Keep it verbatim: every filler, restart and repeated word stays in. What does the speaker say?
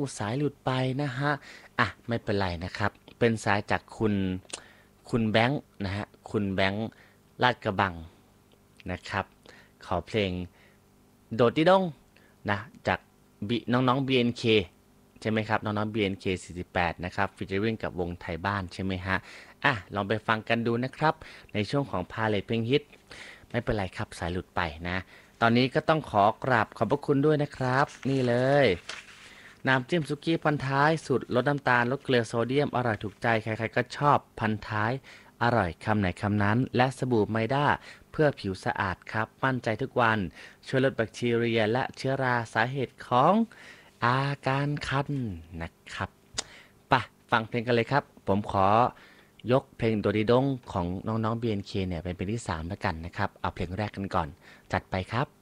สายหลุดไปนะฮะอ่ะไม่เป็นไรนะครับเป็นสายจากคุณคุณแบงค์นะฮะคุณแบงค์ลาดกระบังนะครับขอเพลงโดดดิดงนะจากบิน้องๆ บี เอ็น เค ใช่ไหมครับน้องๆ บี เอ็น เค สี่สิบแปดนะครับฟีเจอริ่งกับวงไทยบ้านใช่ไหมฮะอ่ะลองไปฟังกันดูนะครับในช่วงของพาเลทเพลงฮิตไม่เป็นไรครับสายหลุดไปนะตอนนี้ก็ต้องขอกราบขอบพระคุณด้วยนะครับนี่เลยน้ำจิ้มซุกี้พันท้ายสูตรลดน้ำตาลลดเกลือโซเดียมอร่อยถูกใจใครๆก็ชอบพันท้ายอร่อยคำไหนคำนั้นและสบู่ไมด้าเพื่อผิวสะอาดครับมั่นใจทุกวันช่วยลดแบคทีเรียและเชื้อราสาเหตุของอาการคันนะครับไปฟังเพลงกันเลยครับผมขอยกเพลงโดดีดงของน้องๆ บี เอ็น เค เนี่ยเป็นเพลงที่สามแล้วกันนะครับเอาเพลงแรกกันก่อนจัดไปครับ